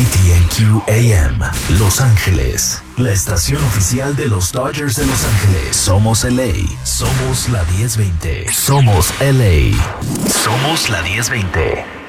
KTNQ AM, Los Ángeles, la estación oficial de los Dodgers de Los Ángeles. Somos LA, somos la 1020. Somos LA, somos la 1020.